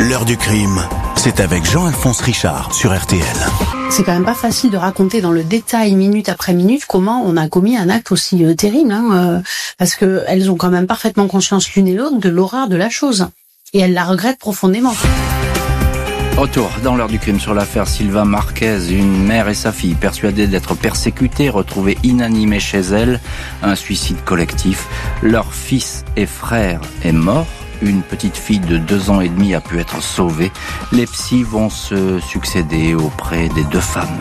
L'heure du crime, c'est avec Jean-Alphonse Richard sur RTL. C'est quand même pas facile de raconter dans le détail, minute après minute, comment on a commis un acte aussi terrible, parce que elles ont quand même parfaitement conscience l'une et l'autre de l'horreur de la chose. Et elles la regrettent profondément. Retour dans l'heure du crime sur l'affaire Sylvain Marquez, une mère et sa fille persuadées d'être persécutées, retrouvées inanimées chez elles, un suicide collectif. Leur fils et frère est mort. Une petite fille de 2 ans et demi a pu être sauvée. Les psys vont se succéder auprès des 2 femmes.